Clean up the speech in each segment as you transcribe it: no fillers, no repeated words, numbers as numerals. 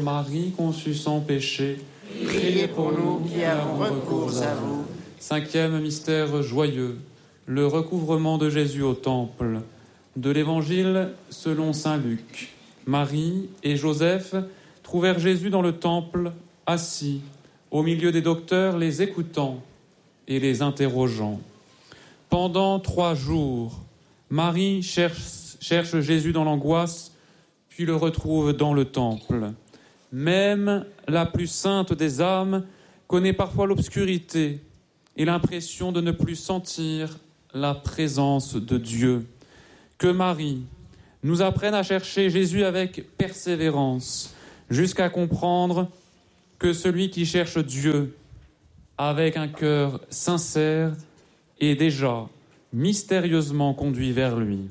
Marie conçue sans péché, priez pour nous qui avons recours à vous. Cinquième mystère joyeux, le recouvrement de Jésus au temple. De l'Évangile selon saint Luc. Marie et Joseph trouvèrent Jésus dans le temple, assis, au milieu des docteurs, les écoutant et les interrogeant. Pendant 3 jours, Marie cherche Jésus dans l'angoisse, puis le retrouve dans le temple. Même la plus sainte des âmes connaît parfois l'obscurité et l'impression de ne plus sentir la présence de Dieu. Que Marie nous apprenne à chercher Jésus avec persévérance, jusqu'à comprendre que celui qui cherche Dieu avec un cœur sincère est déjà mystérieusement conduit vers lui.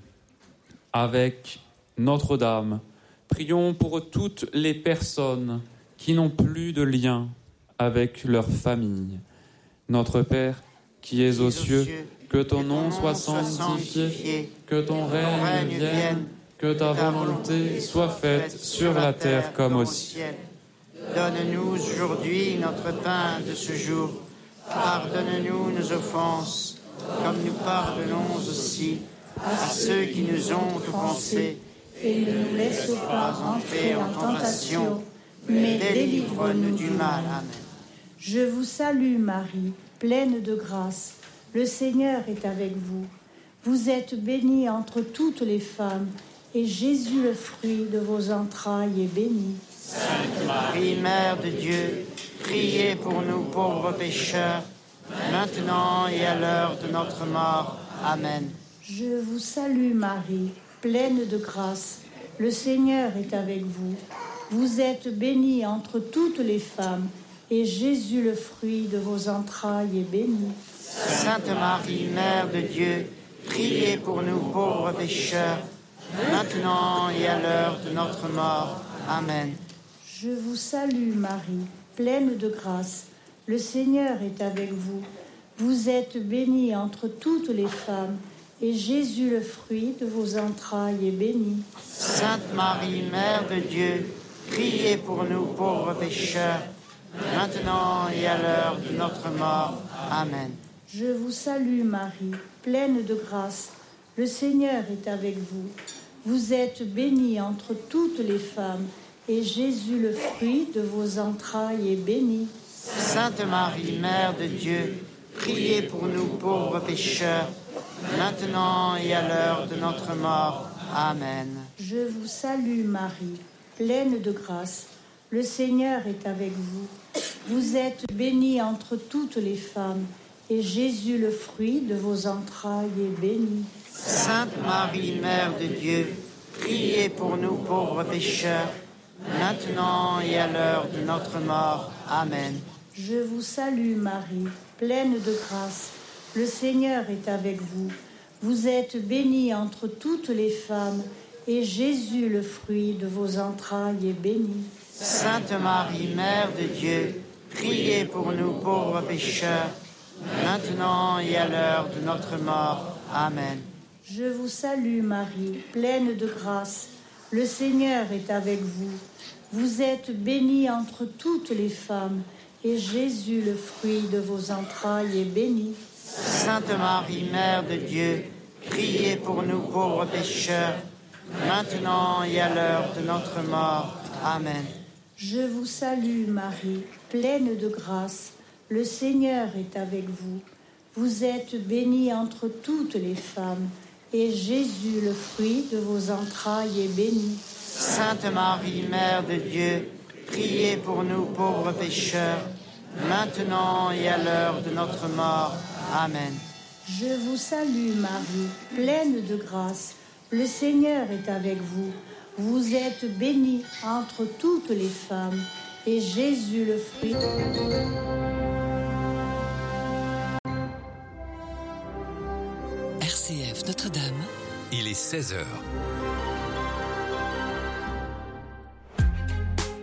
Avec Notre-Dame, prions pour toutes les personnes qui n'ont plus de lien avec leur famille. Notre Père, qui es aux cieux, que ton nom soit sanctifié, que ton règne vienne, que ta volonté soit faite sur la terre comme au ciel. Donne-nous aujourd'hui notre pain de ce jour. Pardonne-nous nos offenses, comme nous pardonnons aussi à ceux qui nous ont offensés. Et ne nous laisse pas entrer en tentation, mais délivre-nous du mal. Amen. Je vous salue Marie, pleine de grâce. Le Seigneur est avec vous. Vous êtes bénie entre toutes les femmes, et Jésus, le fruit de vos entrailles, est béni. Sainte Marie, Mère de Dieu, priez pour nous pauvres pécheurs, maintenant et à l'heure de notre mort. Amen. Je vous salue Marie, pleine de grâce. Le Seigneur est avec vous. Vous êtes bénie entre toutes les femmes, et Jésus, le fruit de vos entrailles, est béni. Sainte Marie, Mère de Dieu, priez pour nous pauvres pécheurs, maintenant et à l'heure de notre mort. Amen. Je vous salue Marie, pleine de grâce. Le Seigneur est avec vous. Vous êtes bénie entre toutes les femmes, et Jésus, le fruit de vos entrailles, est béni. Sainte Marie, Mère de Dieu, priez pour nous pauvres pécheurs, maintenant et à l'heure de notre mort. Amen. Je vous salue Marie, pleine de grâce. Le Seigneur est avec vous. Vous êtes bénie entre toutes les femmes, et Jésus, le fruit de vos entrailles, est béni. Sainte Marie, Mère de Dieu, priez pour nous pauvres pécheurs, maintenant et à l'heure de notre mort. Amen. Je vous salue Marie, pleine de grâce. Le Seigneur est avec vous. Vous êtes bénie entre toutes les femmes, et Jésus, le fruit de vos entrailles, est béni. Sainte Marie, Mère de Dieu, priez pour nous pauvres pécheurs, maintenant et à l'heure de notre mort. Amen. Je vous salue Marie, pleine de grâce. Le Seigneur est avec vous. Vous êtes bénie entre toutes les femmes, et Jésus, le fruit de vos entrailles, est béni. Sainte Marie, Mère de Dieu, priez pour nous pauvres pécheurs, maintenant et à l'heure de notre mort. Amen. Je vous salue Marie, pleine de grâce. Le Seigneur est avec vous. Vous êtes bénie entre toutes les femmes, et Jésus, le fruit de vos entrailles, est béni. Sainte Marie, Mère de Dieu, priez pour nous pauvres pécheurs, maintenant et à l'heure de notre mort. Amen. Je vous salue Marie, pleine de grâce. Le Seigneur est avec vous. Vous êtes bénie entre toutes les femmes, et Jésus, le fruit de vos entrailles, est béni. Sainte Marie, Mère de Dieu, priez pour nous pauvres pécheurs, maintenant et à l'heure de notre mort. Amen. Je vous salue Marie, pleine de grâce. Le Seigneur est avec vous. Vous êtes bénie entre toutes les femmes, et Jésus, le fruit... RCF Notre-Dame. Il est 16h.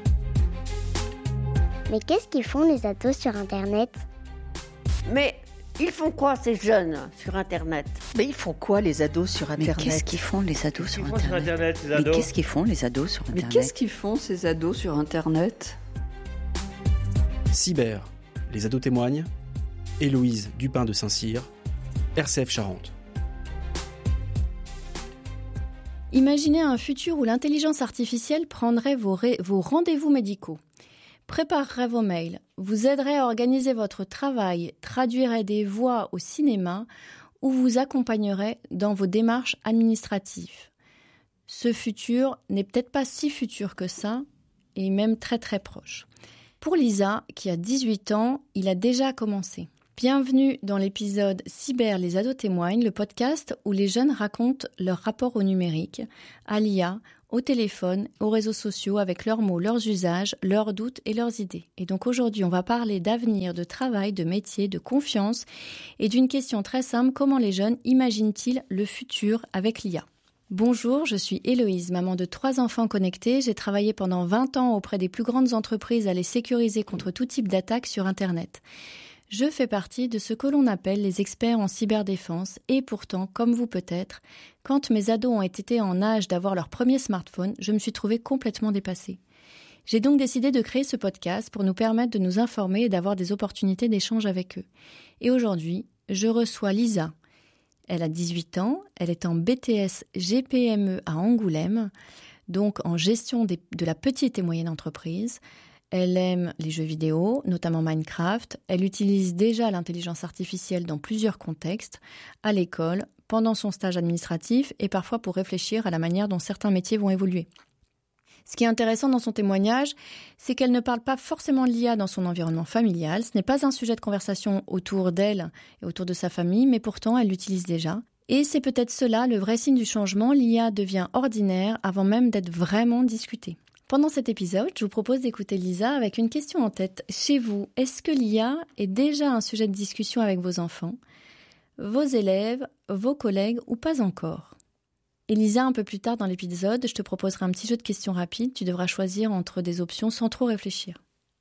Mais qu'est-ce qu'ils font les ados sur Internet ? Mais Ils font quoi ces jeunes sur Internet? Mais ils font quoi les ados sur Internet? Mais qu'est-ce qu'ils font les ados sur Internet? Mais qu'est-ce qu'ils font les ados sur Internet? Mais qu'est-ce qu'ils font ces ados sur Internet? Cyber, les ados témoignent. Héloïse Dupin de Saint-Cyr, RCF Charente. Imaginez un futur où l'intelligence artificielle prendrait vos rendez-vous médicaux, préparerait vos mails, vous aiderait à organiser votre travail, traduirait des voix au cinéma ou vous accompagnerait dans vos démarches administratives. Ce futur n'est peut-être pas si futur que ça, et même très très proche. Pour Lisa, qui a 18 ans, il a déjà commencé. Bienvenue dans l'épisode Cyber, les ados témoignent, le podcast où les jeunes racontent leur rapport au numérique, à l'IA, au téléphone, aux réseaux sociaux avec leurs mots, leurs usages, leurs doutes et leurs idées. Et donc aujourd'hui, on va parler d'avenir, de travail, de métier, de confiance et d'une question très simple, comment les jeunes imaginent-ils le futur avec l'IA ? Bonjour, je suis Héloïse, maman de 3 enfants connectés. J'ai travaillé pendant 20 ans auprès des plus grandes entreprises à les sécuriser contre tout type d'attaque sur Internet. Je fais partie de ce que l'on appelle les experts en cyberdéfense et pourtant, comme vous peut-être, quand mes ados ont été en âge d'avoir leur premier smartphone, je me suis trouvée complètement dépassée. J'ai donc décidé de créer ce podcast pour nous permettre de nous informer et d'avoir des opportunités d'échange avec eux. Et aujourd'hui, je reçois Lisa. Elle a 18 ans, elle est en BTS GPME à Angoulême, donc en gestion de la petite et moyenne entreprise. Elle aime les jeux vidéo, notamment Minecraft. Elle utilise déjà l'intelligence artificielle dans plusieurs contextes, à l'école, pendant son stage administratif et parfois pour réfléchir à la manière dont certains métiers vont évoluer. Ce qui est intéressant dans son témoignage, c'est qu'elle ne parle pas forcément de l'IA dans son environnement familial. Ce n'est pas un sujet de conversation autour d'elle et autour de sa famille, mais pourtant elle l'utilise déjà. Et c'est peut-être cela le vrai signe du changement. L'IA devient ordinaire avant même d'être vraiment discutée. Pendant cet épisode, je vous propose d'écouter Lisa avec une question en tête. Chez vous, est-ce que l'IA est déjà un sujet de discussion avec vos enfants, vos élèves, vos collègues ou pas encore ? Et Lisa, un peu plus tard dans l'épisode, je te proposerai un petit jeu de questions rapides. Tu devras choisir entre des options sans trop réfléchir.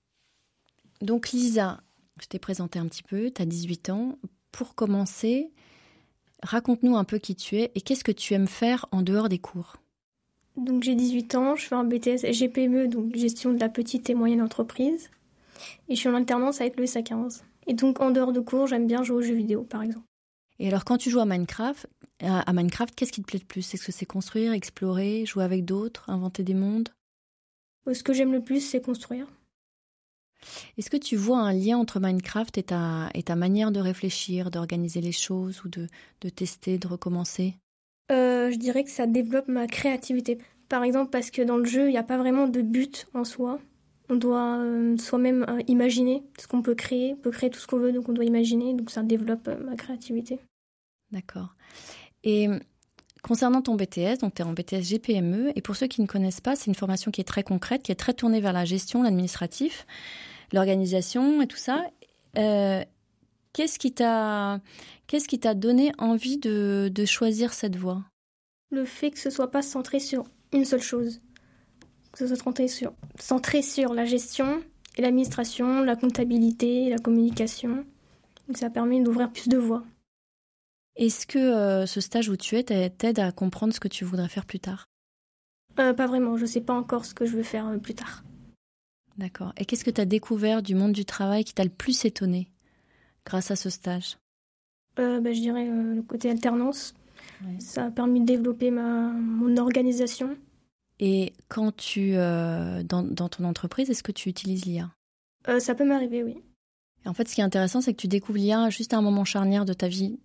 Donc Lisa, je t'ai présenté un petit peu, tu as 18 ans. Pour commencer, raconte-nous un peu qui tu es et qu'est-ce que tu aimes faire en dehors des cours ? Donc j'ai 18 ans, je fais un BTS GPME, donc gestion de la petite et moyenne entreprise. Et je suis en alternance avec le SA15. Et donc en dehors de cours, j'aime bien jouer aux jeux vidéo, par exemple. Et alors quand tu joues à Minecraft, qu'est-ce qui te plaît le plus ? Est-ce que c'est construire, explorer, jouer avec d'autres, inventer des mondes ? Ce que j'aime le plus, c'est construire. Est-ce que tu vois un lien entre Minecraft et ta manière de réfléchir, d'organiser les choses ou de tester, de recommencer ? Je dirais que ça développe ma créativité. Par exemple, parce que dans le jeu, il n'y a pas vraiment de but en soi. On doit soi-même imaginer ce qu'on peut créer. On peut créer tout ce qu'on veut, donc on doit imaginer. Donc ça développe ma créativité. D'accord. Et concernant ton BTS, donc tu es en BTS GPME. Et pour ceux qui ne connaissent pas, c'est une formation qui est très concrète, qui est très tournée vers la gestion, l'administratif, l'organisation et tout ça. Qu'est-ce qui t'a donné envie de choisir cette voie ? Le fait que ce soit pas centré sur une seule chose. Que ce soit centré sur la gestion et l'administration, la comptabilité, la communication. Donc ça permet d'ouvrir plus de voies. Est-ce que ce stage où tu es t'aide à comprendre ce que tu voudrais faire plus tard ? Pas vraiment, je sais pas encore ce que je veux faire plus tard. D'accord. Et qu'est-ce que tu as découvert du monde du travail qui t'a le plus étonné grâce à ce stage ? Je dirais le côté alternance. Ouais. Ça a permis de développer mon organisation. Et quand dans ton entreprise, est-ce que tu utilises l'IA ? Ça peut m'arriver, oui. Et en fait, ce qui est intéressant, c'est que tu découvres l'IA juste à un moment charnière de ta vie,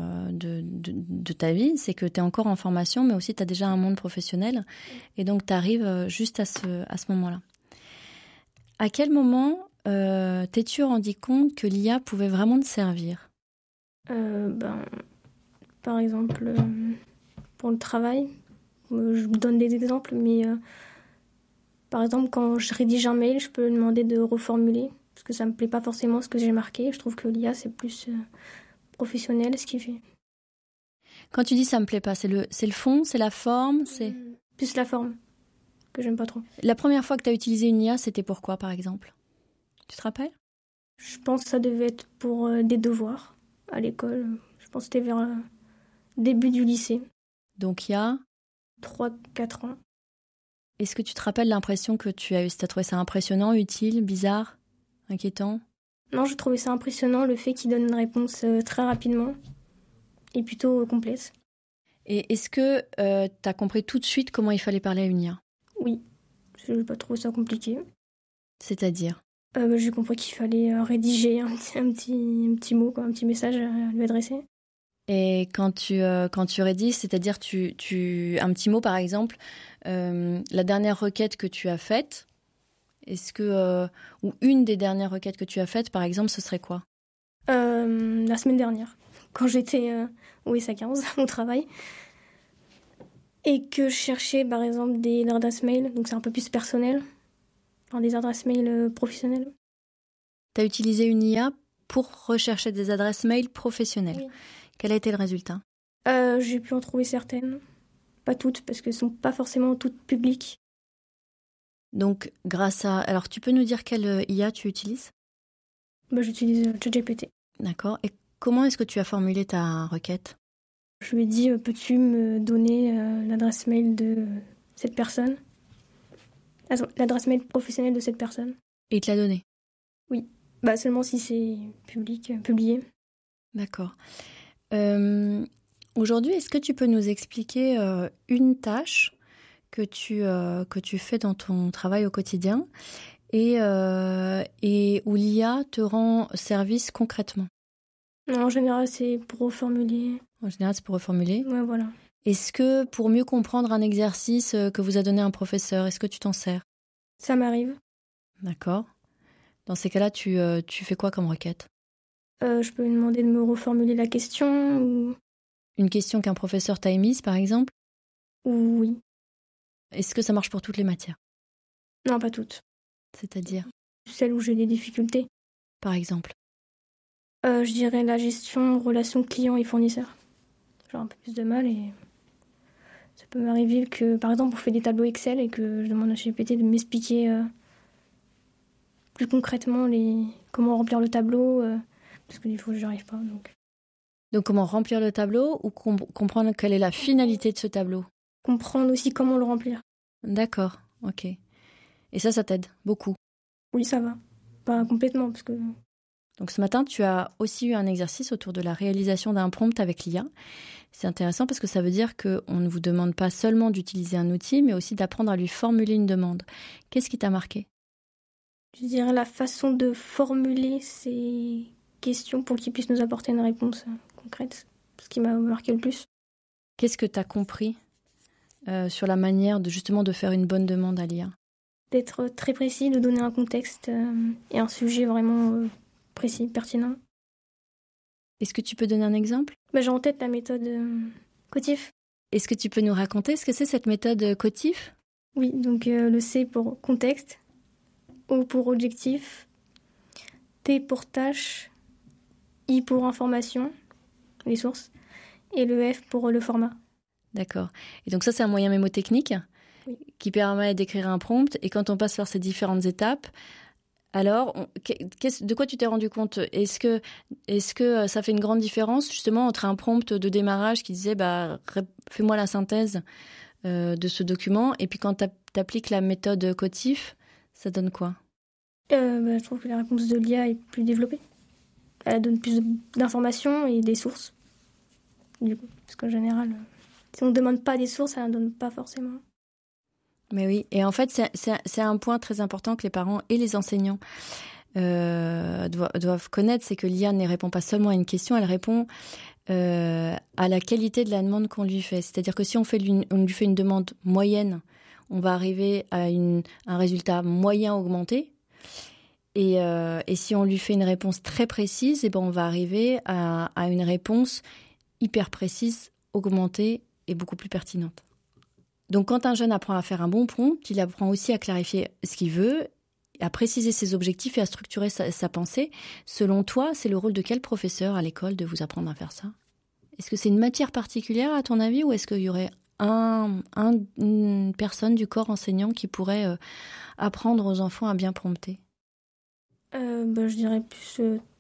de ta vie. C'est que tu es encore en formation, mais aussi tu as déjà un monde professionnel. Et donc, tu arrives juste à ce moment-là. À quel moment t'es-tu rendu compte que l'IA pouvait vraiment te servir ? Par exemple, pour le travail, je vous donne des exemples, mais par exemple, quand je rédige un mail, je peux demander de reformuler, parce que ça ne me plaît pas forcément ce que j'ai marqué. Je trouve que l'IA, c'est plus professionnel ce qu'il fait. Quand tu dis ça me plaît pas, c'est le fond, c'est la forme, c'est... Plus la forme, que j'aime pas trop. La première fois que tu as utilisé une IA, c'était pourquoi, par exemple ? Tu te rappelles ? Je pense que ça devait être pour des devoirs. à l'école. Je pense que c'était vers début du lycée. Donc il y a 3-4 ans. Est-ce que tu te rappelles l'impression que tu as eue? T'as trouvé ça impressionnant, utile, bizarre, inquiétant? Non, j'ai trouvé ça impressionnant, le fait qu'il donne une réponse très rapidement et plutôt complète. Et est-ce que tu as compris tout de suite comment il fallait parler à une IA? Oui, je n'ai pas trouvé ça compliqué. C'est-à-dire? J'ai compris qu'il fallait rédiger un petit mot, un petit message à lui adresser. Et quand tu rédiges, c'est-à-dire un petit mot par exemple, la dernière requête que tu as faite, est-ce que ou une des dernières requêtes que tu as faites par exemple, ce serait quoi? La semaine dernière, quand j'étais au SA15 au travail et que je cherchais par exemple des adresses mail, donc c'est un peu plus personnel, enfin, des adresses mail professionnelles. Tu as utilisé une IA pour rechercher des adresses mail professionnelles. Oui. Quel a été le résultat? J'ai pu en trouver certaines. Pas toutes, parce qu'elles ne sont pas forcément toutes publiques. Donc, grâce à... Alors, tu peux nous dire quelle IA tu utilises? J'utilise ChatGPT. D'accord. Et comment est-ce que tu as formulé ta requête? Je lui ai dit, peux-tu me donner l'adresse mail de cette personne? L'adresse mail professionnelle de cette personne. Et il te l'a donné? Oui. Seulement si c'est publié. D'accord. Aujourd'hui, est-ce que tu peux nous expliquer une tâche que tu fais dans ton travail au quotidien et où l'IA te rend service concrètement? En général, c'est pour reformuler. En général, c'est pour reformuler? Ouais, voilà. Est-ce que pour mieux comprendre un exercice que vous a donné un professeur, est-ce que tu t'en sers? Ça m'arrive. D'accord. Dans ces cas-là, tu fais quoi comme requête? Je peux lui demander de me reformuler la question ou... Une question qu'un professeur t'a émise, par exemple? Oui. Est-ce que ça marche pour toutes les matières? Non, pas toutes. C'est-à-dire? Celles où j'ai des difficultés. Par exemple? Je dirais la gestion, relation client et fournisseur. J'ai un peu plus de mal et ça peut m'arriver que, par exemple, on fait des tableaux Excel et que je demande à GPT de m'expliquer plus concrètement comment remplir le tableau, parce que des fois, je n'y arrive pas. Donc, comment remplir le tableau ou comprendre quelle est la finalité de ce tableau? Comprendre aussi comment le remplir. D'accord, ok. Et ça t'aide beaucoup? Oui, ça va. Pas complètement, parce que... Donc ce matin, tu as aussi eu un exercice autour de la réalisation d'un prompt avec l'IA. C'est intéressant parce que ça veut dire qu'on ne vous demande pas seulement d'utiliser un outil, mais aussi d'apprendre à lui formuler une demande. Qu'est-ce qui t'a marqué? Je dirais la façon de formuler ces questions pour qu'il puisse nous apporter une réponse concrète. Ce qui m'a marqué le plus. Qu'est-ce que tu as compris sur la manière de faire une bonne demande à l'IA? D'être très précis, de donner un contexte et un sujet vraiment... précis, pertinent. Est-ce que tu peux donner un exemple? J'ai en tête la méthode COTIF. Est-ce que tu peux nous raconter ce que c'est cette méthode COTIF? Oui, donc le C pour contexte, O pour objectif, T pour tâche, I pour information, les sources, et le F pour le format. D'accord. Et donc ça, c'est un moyen mémotechnique qui permet d'écrire un prompt. Et quand on passe par ces différentes étapes, alors, de quoi tu t'es rendu compte? Est-ce que ça fait une grande différence justement entre un prompt de démarrage qui disait fais-moi la synthèse de ce document, et puis quand tu appliques la méthode COTIF, ça donne quoi? Je trouve que la réponse de l'IA est plus développée. Elle donne plus d'informations et des sources. Du coup, parce qu'en général, si on ne demande pas des sources, elle n'en donne pas forcément. Mais oui, et en fait, c'est un point très important que les parents et les enseignants doivent connaître, c'est que l'IA ne répond pas seulement à une question, elle répond à la qualité de la demande qu'on lui fait. C'est-à-dire que si on lui fait une demande moyenne, on va arriver à un résultat moyen augmenté. Et si on lui fait une réponse très précise, on va arriver à une réponse hyper précise, augmentée et beaucoup plus pertinente. Donc, quand un jeune apprend à faire un bon prompt, il apprend aussi à clarifier ce qu'il veut, à préciser ses objectifs et à structurer sa pensée. Selon toi, c'est le rôle de quel professeur à l'école de vous apprendre à faire ça? Est-ce que c'est une matière particulière à ton avis, ou est-ce qu'il y aurait une personne du corps enseignant qui pourrait apprendre aux enfants à bien prompter? Je dirais plus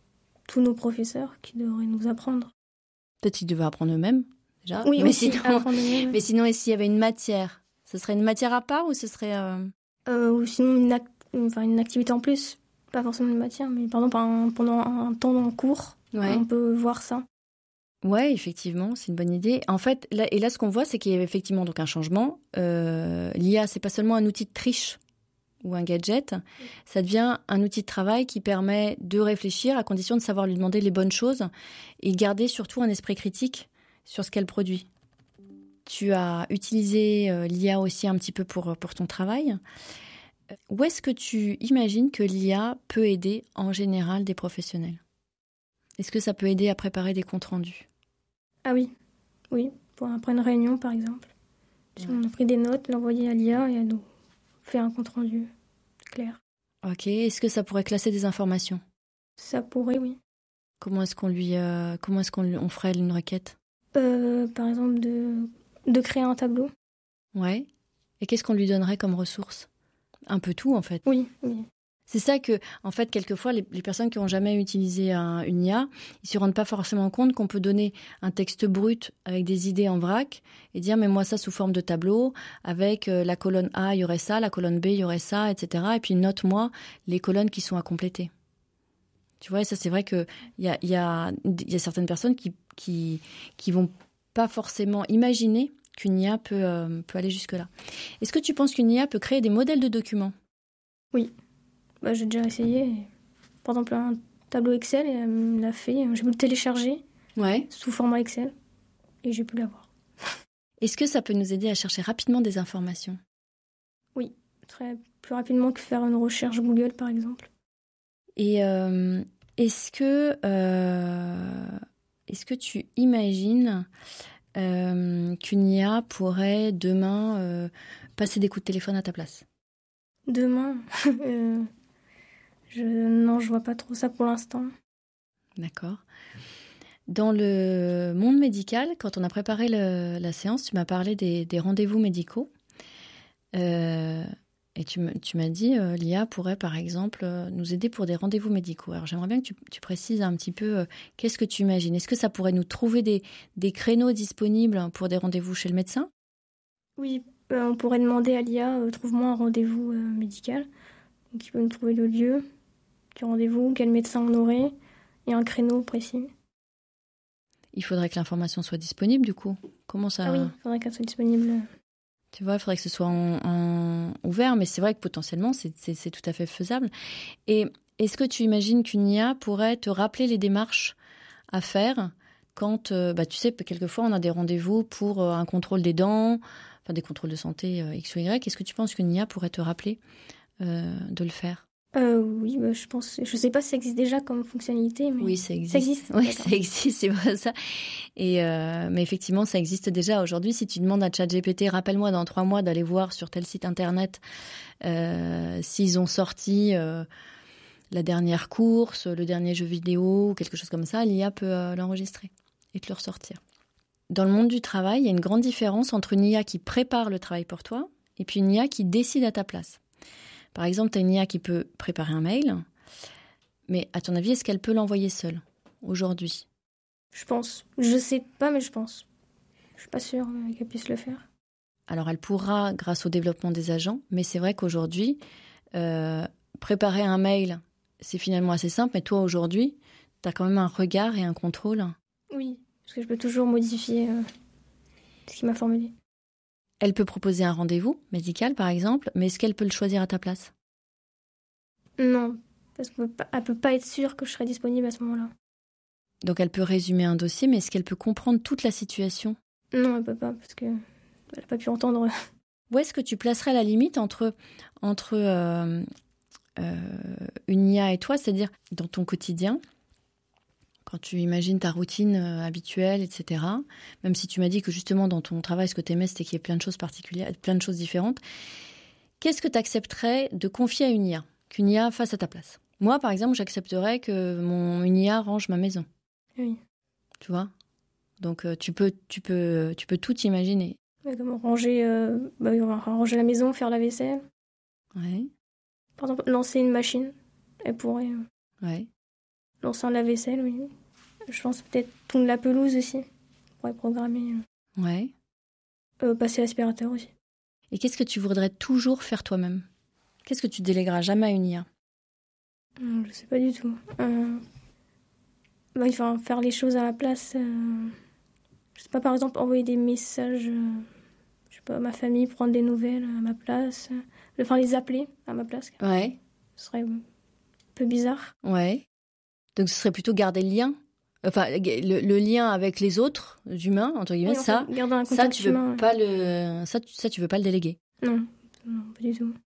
tous nos professeurs qui devraient nous apprendre. Peut-être qu'ils devaient apprendre eux-mêmes, déjà. Oui, mais aussi, apprendre eux-mêmes. Mais sinon, et s'il y avait une matière, ce serait une matière à part ou ce serait... Ou sinon une activité en plus. Pas forcément une matière, mais par exemple, pendant un temps en cours, on peut voir ça. Ouais, effectivement, c'est une bonne idée. En fait, là, ce qu'on voit, c'est qu'il y a effectivement donc un changement. L'IA, c'est pas seulement un outil de triche ou un gadget, ça devient un outil de travail qui permet de réfléchir à condition de savoir lui demander les bonnes choses et garder surtout un esprit critique sur ce qu'elle produit. Tu as utilisé l'IA aussi un petit peu pour ton travail. Où est-ce que tu imagines que l'IA peut aider en général des professionnels ? Est-ce que ça peut aider à préparer des comptes rendus ? Ah oui, après une réunion par exemple. Si on a pris des notes, l'envoyer à l'IA et elle nous fait un compte rendu clair. Ok, est-ce que ça pourrait classer des informations ? Ça pourrait, oui. Comment est-ce qu'on ferait une requête ? Par exemple de créer un tableau. Ouais. Et qu'est-ce qu'on lui donnerait comme ressource ? Un peu tout, en fait. Oui. C'est ça que, en fait, quelquefois, les personnes qui n'ont jamais utilisé une IA, ils ne se rendent pas forcément compte qu'on peut donner un texte brut avec des idées en vrac et dire, mais moi, ça sous forme de tableau, avec la colonne A, il y aurait ça, la colonne B, il y aurait ça, etc. Et puis note-moi les colonnes qui sont à compléter. Tu vois, et ça, c'est vrai qu'il y a certaines personnes qui vont pas forcément imaginer qu'une IA peut aller jusque-là. Est-ce que tu penses qu'une IA peut créer des modèles de documents ? Oui. J'ai déjà essayé. Par exemple, un tableau Excel, elle me l'a fait. J'ai pu le télécharger sous format Excel et j'ai pu l'avoir. Est-ce que ça peut nous aider à chercher rapidement des informations ? Oui, plus rapidement que faire une recherche Google, par exemple. Et est-ce que tu imagines qu'une IA pourrait demain passer des coups de téléphone à ta place ? Demain Non, je vois pas trop ça pour l'instant. D'accord. Dans le monde médical, quand on a préparé la séance, tu m'as parlé des rendez-vous médicaux. Et tu m'as dit, l'IA pourrait par exemple nous aider pour des rendez-vous médicaux. Alors j'aimerais bien que tu précises un petit peu qu'est-ce que tu imagines. Est-ce que ça pourrait nous trouver des créneaux disponibles pour des rendez-vous chez le médecin ? Oui, on pourrait demander à l'IA, trouve-moi un rendez-vous médical. Donc il peut nous trouver le lieu, du rendez-vous, quel médecin on aurait, et un créneau précis. Il faudrait que l'information soit disponible du coup. Comment ça ? Ah oui, il faudrait qu'elle soit disponible. Tu vois, il faudrait que ce soit en ouvert, mais c'est vrai que potentiellement, c'est tout à fait faisable. Et est-ce que tu imagines qu'une IA pourrait te rappeler les démarches à faire quand, tu sais, quelquefois, on a des rendez-vous pour un contrôle des dents, enfin des contrôles de santé X ou Y. Est-ce que tu penses qu'une IA pourrait te rappeler de le faire ? Oui, je pense. Je sais pas si ça existe déjà comme fonctionnalité, mais oui, ça existe. Ça existe. Oui, ça existe, c'est vrai ça. Et mais effectivement, ça existe déjà aujourd'hui. Si tu demandes à ChatGPT, rappelle-moi dans 3 mois d'aller voir sur tel site internet s'ils ont sorti la dernière course, le dernier jeu vidéo, ou quelque chose comme ça, l'IA peut l'enregistrer et te le ressortir. Dans le monde du travail, il y a une grande différence entre une IA qui prépare le travail pour toi et puis une IA qui décide à ta place. Par exemple, tu as une IA qui peut préparer un mail, mais à ton avis, est-ce qu'elle peut l'envoyer seule, aujourd'hui ? Je pense. Je sais pas, mais je pense. Je suis pas sûre qu'elle puisse le faire. Alors, elle pourra grâce au développement des agents, mais c'est vrai qu'aujourd'hui, préparer un mail, c'est finalement assez simple, mais toi, aujourd'hui, tu as quand même un regard et un contrôle. Oui, parce que je peux toujours modifier ce qu'il m'a formulé. Elle peut proposer un rendez-vous médical, par exemple, mais est-ce qu'elle peut le choisir à ta place ? Non, parce qu'elle ne peut pas être sûre que je serai disponible à ce moment-là. Donc elle peut résumer un dossier, mais est-ce qu'elle peut comprendre toute la situation ? Non, elle ne peut pas, parce qu'elle n'a pas pu entendre. Où est-ce que tu placerais la limite entre une IA et toi, c'est-à-dire dans ton quotidien ? Quand tu imagines ta routine habituelle, etc., même si tu m'as dit que justement dans ton travail, ce que tu aimais, c'était qu'il y ait plein de choses particulières, plein de choses différentes, qu'est-ce que tu accepterais de confier à une IA, qu'une IA fasse à ta place ? Moi, par exemple, j'accepterais que une IA range ma maison. Oui. Tu vois ? Donc tu peux tout imaginer. Ouais, comme ranger la maison, faire la vaisselle. Ouais. Par exemple, lancer une machine, elle pourrait... Ouais. lancer un lave-vaisselle, oui. Je pense peut-être tondre la pelouse aussi. On pourrait programmer. Ouais. Passer l'aspirateur aussi. Et qu'est-ce que tu voudrais toujours faire toi-même ? Qu'est-ce que tu délégueras jamais à une IA ? Je sais pas du tout. Il faut faire les choses à la place. Je sais pas, par exemple, envoyer des messages je sais pas, à ma famille, prendre des nouvelles à ma place. Enfin, les appeler à ma place. Ouais. Ce serait un peu bizarre. Ouais. Donc ce serait plutôt garder le lien. Enfin, le lien avec les autres humains, entre guillemets, Oui, ça tu veux humain, pas tu veux pas le déléguer. Non, pas du tout.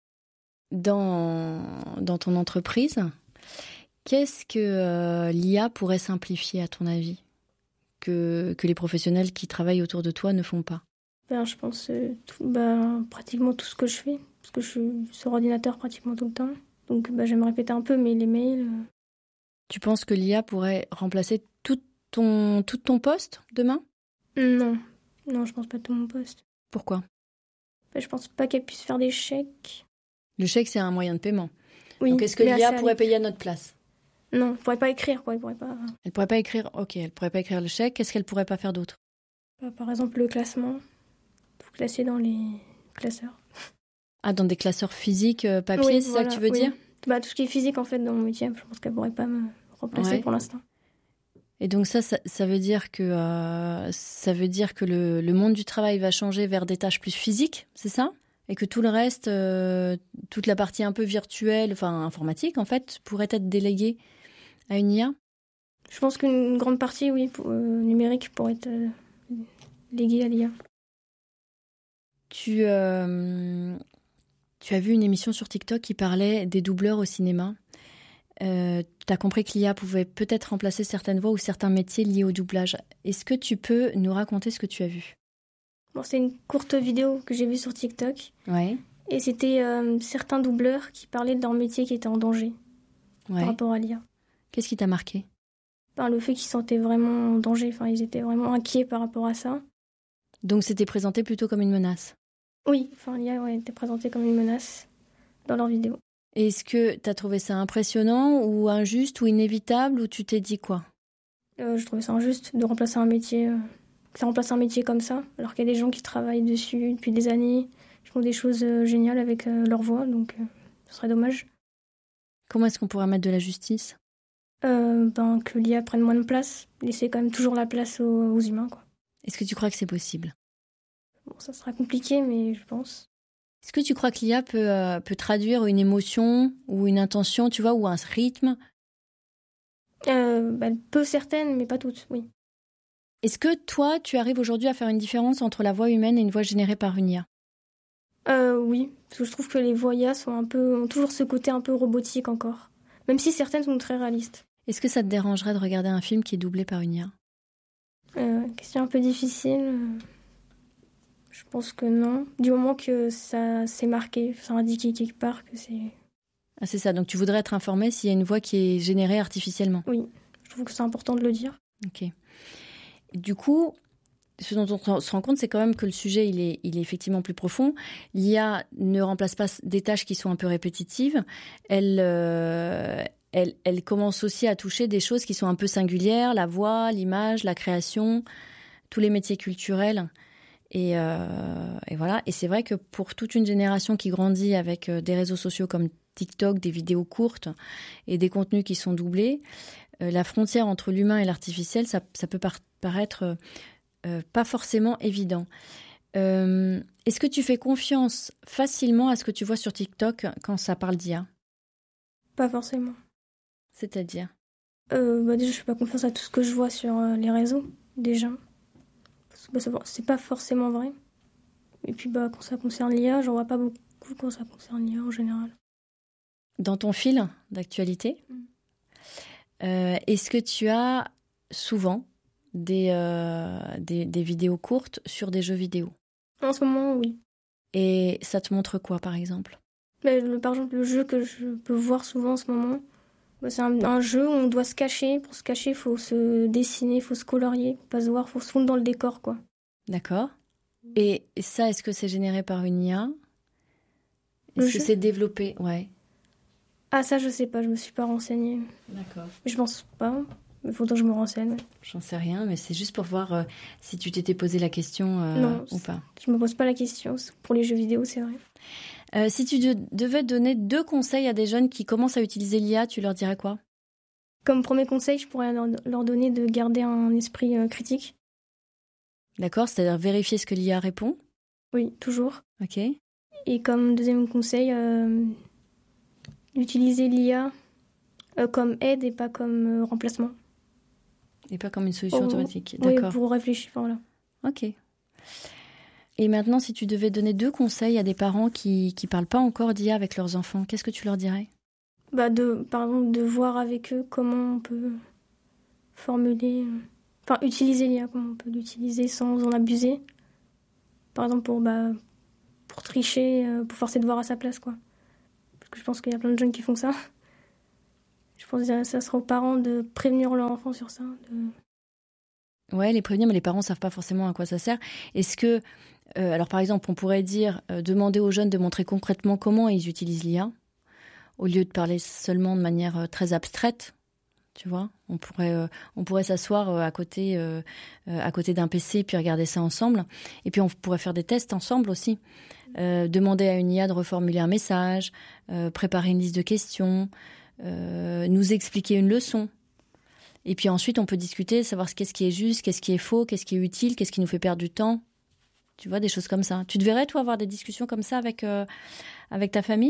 Dans ton entreprise, qu'est-ce que l'IA pourrait simplifier à ton avis que les professionnels qui travaillent autour de toi ne font pas ? Je pense pratiquement tout ce que je fais, parce que je suis sur ordinateur pratiquement tout le temps. Donc je vais me répéter un peu, mais les mails... Tu penses que l'IA pourrait remplacer tout ton poste demain ? Non, je pense pas tout mon poste. Pourquoi ? Je pense pas qu'elle puisse faire des chèques. Le chèque, c'est un moyen de paiement. Oui, donc est-ce que l'IA pourrait payer à notre place ? Non, elle pourrait pas écrire. Elle pourrait pas écrire, ok, elle pourrait pas écrire le chèque. Qu'est-ce qu'elle pourrait pas faire d'autre ? Par exemple, le classement. Il faut classer dans les classeurs. Ah, dans des classeurs physiques, papier, oui, c'est ça que tu veux dire ? Tout ce qui est physique, en fait, dans mon métier, je pense qu'elle pourrait pas me remplacer pour l'instant. Et donc ça veut dire que le monde du travail va changer vers des tâches plus physiques, c'est ça ? Et que tout le reste, toute la partie un peu virtuelle, enfin informatique en fait, pourrait être déléguée à une IA ? Je pense qu'une grande partie, oui, numérique pourrait être léguée à l'IA. Tu as vu une émission sur TikTok qui parlait des doubleurs au cinéma. Tu as compris que l'IA pouvait peut-être remplacer certaines voix ou certains métiers liés au doublage. Est-ce que tu peux nous raconter ce que tu as vu ? C'est une courte vidéo que j'ai vue sur TikTok. Ouais. Et c'était certains doubleurs qui parlaient de leur métier qui était en danger par rapport à l'IA. Qu'est-ce qui t'a marqué ? Le fait qu'ils se sentaient vraiment en danger. Enfin, ils étaient vraiment inquiets par rapport à ça. Donc c'était présenté plutôt comme une menace ? Oui, l'IA était présentée comme une menace dans leur vidéo. Et est-ce que tu as trouvé ça impressionnant ou injuste ou inévitable ou tu t'es dit quoi ? Je trouvais ça injuste de remplacer un métier, que ça remplace un métier comme ça, alors qu'il y a des gens qui travaillent dessus depuis des années, qui font des choses géniales avec leur voix, donc ce serait dommage. Comment est-ce qu'on pourrait mettre de la justice ? Que l'IA prenne moins de place, laisser quand même toujours la place aux humains, quoi. Est-ce que tu crois que c'est possible ? Ça sera compliqué, mais je pense. Est-ce que tu crois que l'IA peut traduire une émotion ou une intention, tu vois, ou un rythme ? Elle peut certaines, mais pas toutes, oui. Est-ce que toi, tu arrives aujourd'hui à faire une différence entre la voix humaine et une voix générée par une IA ? Oui, parce que je trouve que les voix IA ont toujours ce côté un peu robotique encore, même si certaines sont très réalistes. Est-ce que ça te dérangerait de regarder un film qui est doublé par une IA ? Question un peu difficile. Je pense que non. Du moment que ça s'est marqué, c'est indiqué quelque part que c'est... Ah, c'est ça. Donc tu voudrais être informé s'il y a une voix qui est générée artificiellement ? Oui, je trouve que c'est important de le dire. Ok. Du coup, ce dont on se rend compte, c'est quand même que le sujet, il est effectivement plus profond. L'IA ne remplace pas des tâches qui sont un peu répétitives. Elle commence aussi à toucher des choses qui sont un peu singulières, la voix, l'image, la création, tous les métiers culturels. Et voilà. Et c'est vrai que pour toute une génération qui grandit avec des réseaux sociaux comme TikTok, des vidéos courtes et des contenus qui sont doublés, la frontière entre l'humain et l'artificiel, ça peut paraître pas forcément évident. Est-ce que tu fais confiance facilement à ce que tu vois sur TikTok quand ça parle d'IA ? Pas forcément. C'est-à-dire ? Déjà, je fais pas confiance à tout ce que je vois sur les réseaux, déjà. C'est pas forcément vrai. Et puis quand ça concerne l'IA, j'en vois pas beaucoup quand ça concerne l'IA en général. Dans ton fil d'actualité, est-ce que tu as souvent des vidéos courtes sur des jeux vidéo ? En ce moment, oui. Et ça te montre quoi, par exemple ? Par exemple, le jeu que je peux voir souvent en ce moment, c'est un jeu où on doit se cacher. Pour se cacher, il faut se dessiner, il faut se colorier, faut pas se voir, il faut se fondre dans le décor, quoi. D'accord. Et ça, est-ce que c'est généré par une IA ? Est-ce que c'est développé ? Ouais. Ah, ça, je sais pas, je me suis pas renseignée. D'accord. Je pense pas. Il faudrait que je me renseigne. J'en sais rien, mais c'est juste pour voir si tu t'étais posé la question non, ou pas. Je me pose pas la question. Pour les jeux vidéo, c'est vrai. Si tu devais donner 2 conseils à des jeunes qui commencent à utiliser l'IA, tu leur dirais quoi ? Comme premier conseil, je pourrais leur donner de garder un esprit critique. D'accord, c'est-à-dire vérifier ce que l'IA répond ? Oui, toujours. Ok. Et comme deuxième conseil, d'utiliser l'IA comme aide et pas comme remplacement. Et pas comme une solution automatique. D'accord. Oui, pour réfléchir, voilà. Ok. Et maintenant, si tu devais donner 2 conseils à des parents qui parlent pas encore d'IA avec leurs enfants, qu'est-ce que tu leur dirais ? Par exemple, de voir avec eux comment on peut formuler... utiliser l'IA, comment on peut l'utiliser sans en abuser. Par exemple, pour tricher, pour faire ses devoirs à sa place, quoi. Parce que je pense qu'il y a plein de jeunes qui font ça. Je pense que ça sera aux parents de prévenir leur enfant sur ça. Ouais, les prévenir, mais les parents savent pas forcément à quoi ça sert. Est-ce que... alors, par exemple, on pourrait dire, demander aux jeunes de montrer concrètement comment ils utilisent l'IA, au lieu de parler seulement de manière très abstraite. Tu vois, on pourrait s'asseoir à côté d'un PC puis regarder ça ensemble. Et puis on pourrait faire des tests ensemble aussi. Demander à une IA de reformuler un message, préparer une liste de questions, nous expliquer une leçon. Et puis ensuite on peut discuter, savoir qu'est-ce qui est juste, qu'est-ce qui est faux, qu'est-ce qui est utile, qu'est-ce qui nous fait perdre du temps. Tu vois, des choses comme ça. Tu te verrais, toi, avoir des discussions comme ça avec ta famille ?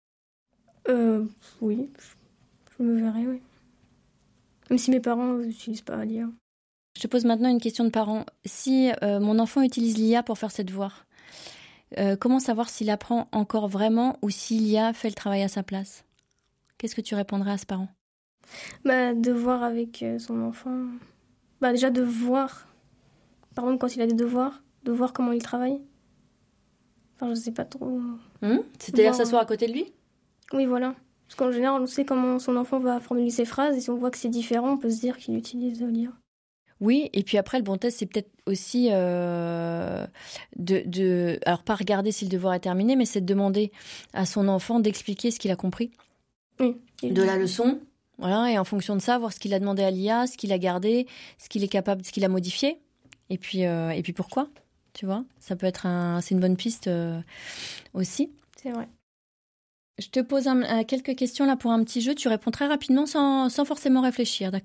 Oui, je me verrais, oui. Même si mes parents n'utilisent pas l'IA. Je te pose maintenant une question de parent. Si mon enfant utilise l'IA pour faire ses devoirs, comment savoir s'il apprend encore vraiment ou si l'IA fait le travail à sa place ? Qu'est-ce que tu répondrais à ce parent ? De voir avec son enfant. Déjà de voir, par exemple quand il a des devoirs, de voir comment il travaille. Je sais pas trop. C'est-à-dire s'asseoir à côté de lui ? Oui, voilà. Parce qu'en général, on sait comment son enfant va formuler ses phrases, et si on voit que c'est différent, on peut se dire qu'il utilise l'IA. Oui, et puis après, le bon test, c'est peut-être aussi alors pas regarder si le devoir est terminé, mais c'est de demander à son enfant d'expliquer ce qu'il a compris de la leçon. Voilà, et en fonction de ça, voir ce qu'il a demandé à l'IA, ce qu'il a gardé, ce qu'il est capable, ce qu'il a modifié, et puis pourquoi, tu vois. Ça peut être c'est une bonne piste aussi. C'est vrai. Je te pose quelques questions là pour un petit jeu. Tu réponds très rapidement sans forcément réfléchir, d'accord ?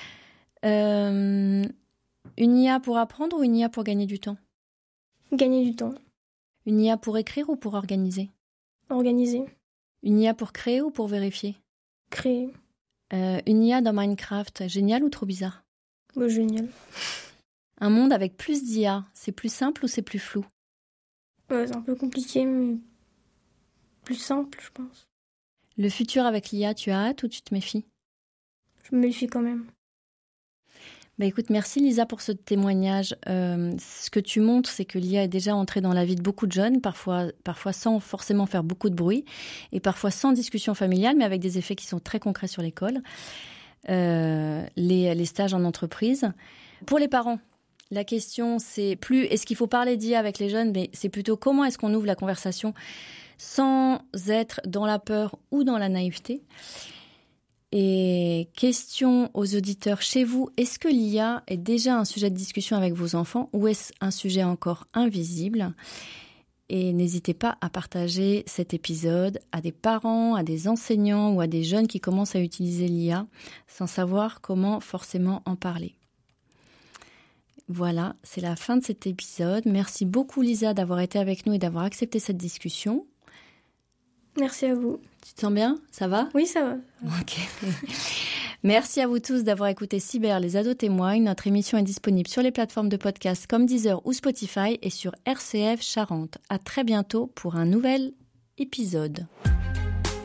Une IA pour apprendre ou une IA pour gagner du temps ? Gagner du temps. Une IA pour écrire ou pour organiser ? Organiser. Une IA pour créer ou pour vérifier ? Créer. Une IA dans Minecraft, génial ou trop bizarre ? Génial. Un monde avec plus d'IA, c'est plus simple ou c'est plus flou ? C'est un peu compliqué, mais plus simple, je pense. Le futur avec l'IA, tu as hâte ou tu te méfies ? Je me méfie quand même. Écoute, merci Lisa pour ce témoignage. Ce que tu montres, c'est que l'IA est déjà entrée dans la vie de beaucoup de jeunes, parfois sans forcément faire beaucoup de bruit, et parfois sans discussion familiale, mais avec des effets qui sont très concrets sur l'école. Les stages en entreprise. Pour les parents, la question, c'est plus est-ce qu'il faut parler d'IA avec les jeunes, mais c'est plutôt comment est-ce qu'on ouvre la conversation sans être dans la peur ou dans la naïveté. Et question aux auditeurs chez vous, est-ce que l'IA est déjà un sujet de discussion avec vos enfants ou est-ce un sujet encore invisible ? Et n'hésitez pas à partager cet épisode à des parents, à des enseignants ou à des jeunes qui commencent à utiliser l'IA sans savoir comment forcément en parler. Voilà, c'est la fin de cet épisode. Merci beaucoup Lisa d'avoir été avec nous et d'avoir accepté cette discussion. Merci à vous. Tu te sens bien ? Ça va ? Oui, ça va. Ok. Merci à vous tous d'avoir écouté Cyber, les ados témoignent. Notre émission est disponible sur les plateformes de podcast comme Deezer ou Spotify et sur RCF Charente. À très bientôt pour un nouvel épisode.